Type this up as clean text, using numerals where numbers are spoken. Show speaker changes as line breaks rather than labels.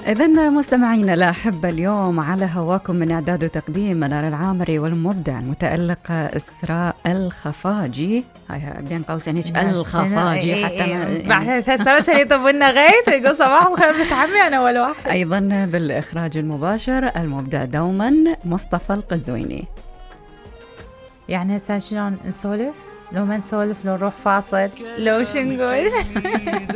إذن مستمعينا الأحبة، اليوم على هواكم من إعداد وتقديم منار العامري والمبدع المتألق إسراء الخفاجي، بين قوسين الخفاجي حتى
بعد 3 سنين يطبلنا غيث يقول صباح الخير بتعمي أنا أول واحد.
أيضا بالإخراج المباشر المبدع دوما مصطفى القزويني.
يعني هسه شلون نسولف؟ لو ما نسولف، لو نروح فاصل، لو شنقول